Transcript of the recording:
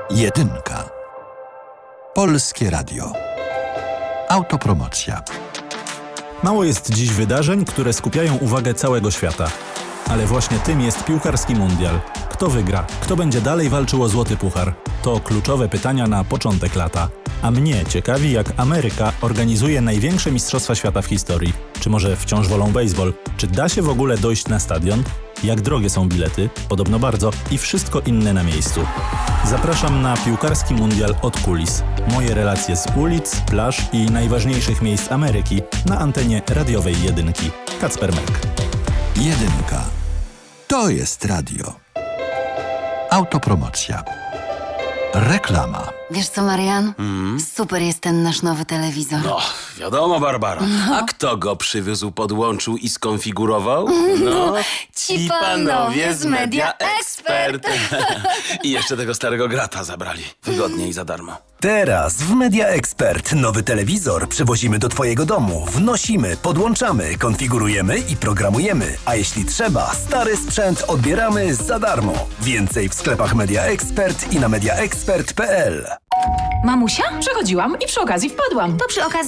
Jedynka. Polskie Radio. Autopromocja. Mało jest dziś wydarzeń, które skupiają uwagę całego świata. Ale właśnie tym jest piłkarski mundial. Kto wygra? Kto będzie dalej walczył o złoty puchar? To kluczowe pytania na początek lata. A mnie ciekawi, jak Ameryka organizuje największe mistrzostwa świata w historii. Czy może wciąż wolą baseball? Czy da się w ogóle dojść na stadion? Jak drogie są bilety? Podobno bardzo. I wszystko inne na miejscu. Zapraszam na piłkarski mundial od kulis. Moje relacje z ulic, plaż i najważniejszych miejsc Ameryki na antenie radiowej Jedynki. Kacper Merk. Jedynka. To jest radio. Autopromocja. Reklama. Wiesz co, Marian? Super jest ten nasz nowy telewizor. No, wiadomo, Barbara. A kto go przywiózł, podłączył i skonfigurował? No, ci panowie z Media Expert. I jeszcze tego starego grata zabrali. Wygodnie i za darmo. Teraz w Media Expert nowy telewizor przywozimy do Twojego domu. Wnosimy, podłączamy, konfigurujemy i programujemy. A jeśli trzeba, stary sprzęt odbieramy za darmo. Więcej w sklepach Media Expert i na mediaexpert.pl. Mamusia? Przechodziłam i przy okazji wpadłam. To przy okazji